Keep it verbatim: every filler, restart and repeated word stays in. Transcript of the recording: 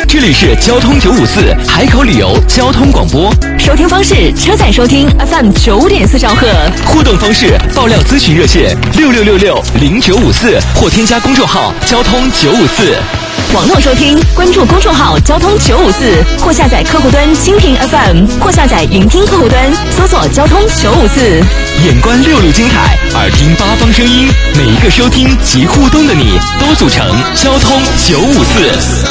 这里是交通九五四海口旅游交通广播。 收听方式：车载收听 F M 九点四兆赫。 互动方式：爆料咨询热线六六六六零九五四或添加公众号交通九五四。 网络收听，关注公众号交通九五四，或下载客户端蜻蜓 F M， 或下载云听客户端，搜索交通九五四。 眼观六路精彩，耳听八方声音，每一个收听及互动的你，都组成交通九五四。